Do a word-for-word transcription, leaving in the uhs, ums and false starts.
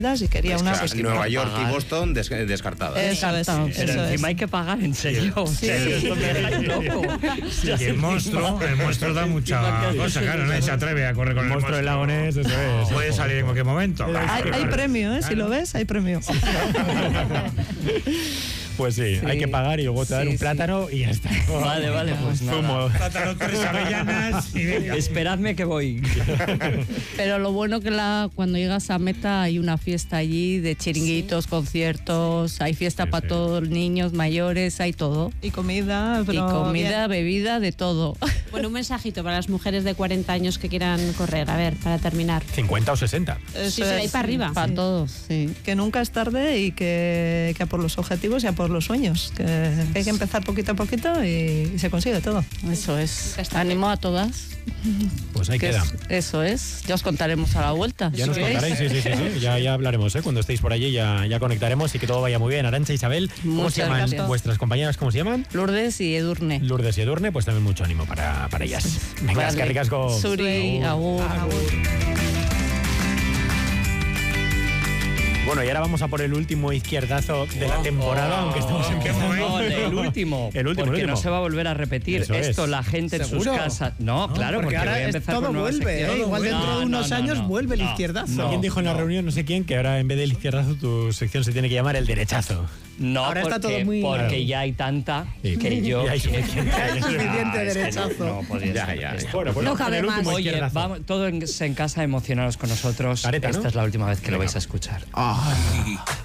y quería Es una... que pues, Nueva para York pagar. y Boston des descartadas. Eso es, Pero eso encima es. hay que pagar, en serio. O sea, Sí. esto me dejáis loco. Y el monstruo, el monstruo da mucha cosa, claro, nadie se atreve a correr con el monstruo del lago Ness, eso es. Puede salir en cualquier momento. Hay, hay premio, ¿eh? Si lo ves, hay premio. Pues sí, Sí. hay que pagar y luego te dan Sí, un sí. plátano y ya está. Vale, vale, pues nada. Zumo. Plátano, tres avellanas y venga. Esperadme que voy. Pero lo bueno que la, cuando llegas a Meta hay una fiesta allí de chiringuitos, conciertos, hay fiesta Sí, para sí. todos, niños, mayores, hay todo. Y comida, pero y comida, bien. bebida, de todo. Bueno, un mensajito para las mujeres de cuarenta años que quieran correr, a ver, para terminar. cincuenta o sesenta. Eso Sí, será ahí es. para arriba. Para Sí. todos, sí. Que nunca es tarde y que, que a por los objetivos y a por los sueños. Que hay que empezar poquito a poquito y, y se consigue todo. Eso es. Nunca está Animo a todas. Pues ahí que queda. es- eso es. Ya os contaremos a la vuelta. Ya si nos queréis. contaréis, sí, sí, sí, sí. Ya, ya hablaremos, ¿eh? Cuando estéis por allí ya, ya conectaremos y que todo vaya muy bien. Arantxa, Isabel, ¿cómo Muchas se llaman gracias. vuestras compañeras? ¿Cómo se llaman? Lourdes y Edurne. Lourdes y Edurne, pues también mucho ánimo para, para ellas. Venga, Vale. eskerrik asko. Suri, agur. Bueno, y ahora vamos a por el último izquierdazo de la temporada, aunque estamos empezando. No, el último. El último, Porque el último. no se va a volver a repetir. Eso Esto, es. la gente en sus ¿Seguro? casas. No, No, claro, porque, porque ahora voy a es- empezar todo con nueva vuelve, sección. ¿eh? Igual dentro No, de unos no, no, años no. vuelve el No, izquierdazo. no, Alguien dijo en la no. reunión, no sé quién, que ahora en vez del izquierdazo tu sección se tiene que llamar el derechazo. No, Ahora está porque, todo muy- porque Claro. ya hay tanta Sí. que yo... Ya hay suficiente. Ya hay suficiente Ah, es que derechazo. No, no podía Ya, ser. ya, ya. Bueno, pues No vamos con cabe el más. último Oye, izquierdazo. vamos, todos en casa emocionados con nosotros. Careta, ¿no? Esta es la última vez que lo vais a escuchar.